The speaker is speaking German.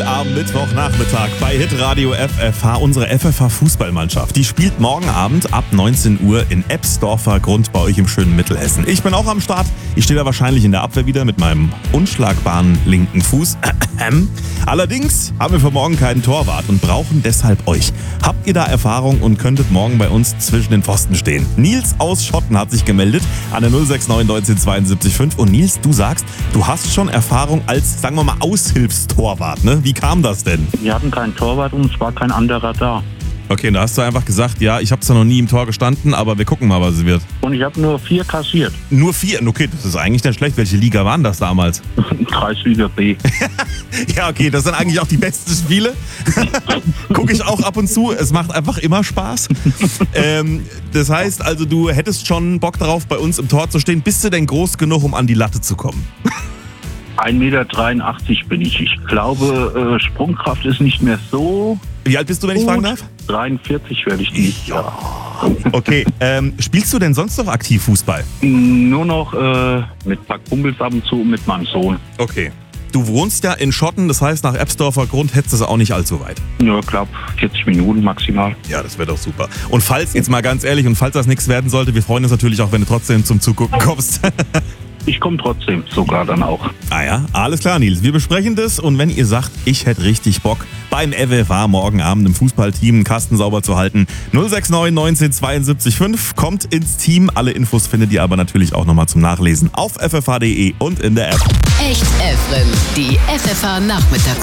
am Mittwochnachmittag bei Hitradio FFH. Unsere FFH-Fußballmannschaft, die spielt morgen Abend ab 19 Uhr in Ebsdorfer Grund bei euch im schönen Mittelhessen. Ich bin auch am Start. Ich stehe da wahrscheinlich in der Abwehr wieder mit meinem unschlagbaren linken Fuß. Allerdings haben wir für morgen keinen Torwart und brauchen deshalb euch. Habt ihr da Erfahrung und könntet morgen bei uns zwischen den Pfosten stehen? Nils aus Schotten hat sich gemeldet an der 069 1972 5. Und Nils, du sagst, du hast schon Erfahrung als, sagen wir mal, Aushilfstorwart, ne? Wie kam das denn? Wir hatten keinen Torwart und es war kein anderer da. Okay, da hast du einfach gesagt, ja, ich habe zwar noch nie im Tor gestanden, aber wir gucken mal, was es wird. Und ich habe nur 4 kassiert. Nur 4? Okay, das ist eigentlich nicht schlecht. Welche Liga waren das damals? Kreisliga B. Ja, okay, das sind eigentlich auch die besten Spiele. Gucke ich auch ab und zu. Es macht einfach immer Spaß. Das heißt also, du hättest schon Bock darauf, bei uns im Tor zu stehen. Bist du denn groß genug, um an die Latte zu kommen? 1,83 Meter bin ich. Ich glaube, Sprungkraft ist nicht mehr so. Wie alt bist du, wenn ich fragen darf? 43 werde ich nicht. Ja. Okay, spielst du denn sonst noch aktiv Fußball? Nur noch mit ein paar Kumpels ab und zu mit meinem Sohn. Okay. Du wohnst ja in Schotten, das heißt, nach Ebsdorfer Grund hättest du es auch nicht allzu weit. Ja, ich glaube 40 Minuten maximal. Ja, das wäre doch super. Und falls, jetzt mal ganz ehrlich, und falls das nichts werden sollte, wir freuen uns natürlich auch, wenn du trotzdem zum Zugucken kommst. Ich komme trotzdem sogar dann auch. Ah ja, alles klar, Nils. Wir besprechen das und wenn ihr sagt, ich hätte richtig Bock, beim FFH morgen Abend im Fußballteam einen Kasten sauber zu halten, 069 1972 5, kommt ins Team. Alle Infos findet ihr aber natürlich auch nochmal zum Nachlesen auf ffh.de und in der App. Echt Efren, die FFH Nachmittagsshow.